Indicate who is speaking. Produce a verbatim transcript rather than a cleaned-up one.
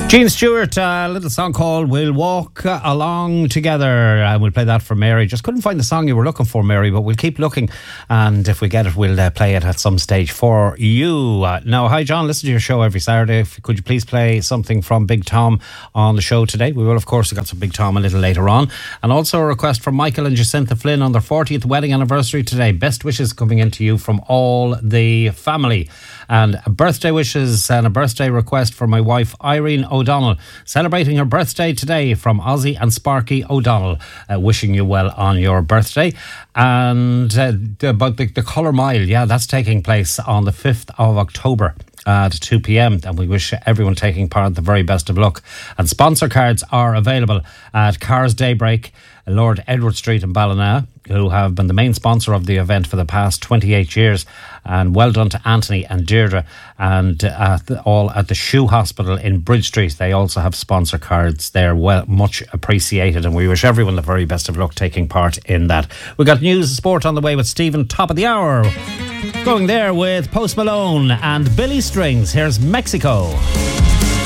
Speaker 1: Gene Stewart, a little song called We'll Walk Along Together, and we'll play that for Mary. Just couldn't find the song you were looking for, Mary, but we'll keep looking, and if we get it, we'll uh, play it at some stage for you. Uh, now, hi John, listen to your show every Saturday. If, could you please play something from Big Tom on the show today? We will, of course, have got some Big Tom a little later on. And also a request from Michael and Jacinta Flynn on their fortieth wedding anniversary today. Best wishes coming into you from all the family. And birthday wishes and a birthday request for my wife Irene O'Donnell, celebrating her birthday today, from Ozzy and Sparky O'Donnell, uh, wishing you well on your birthday. And uh, about the, the Colour Mile, yeah, that's taking place on the fifth of October at two p.m, and we wish everyone taking part the very best of luck. And sponsor cards are available at Cars Daybreak, Lord Edward Street in Ballina, who have been the main sponsor of the event for the past twenty-eight years. And well done to Anthony and Deirdre, and uh, all at the Shoe Hospital in Bridge Street. They also have sponsor cards there, well, much appreciated, and we wish everyone the very best of luck taking part in that. We got news and sport on the way with Stephen, top of the hour. Going there with Post Malone and Billy Strings. Here's Mexico.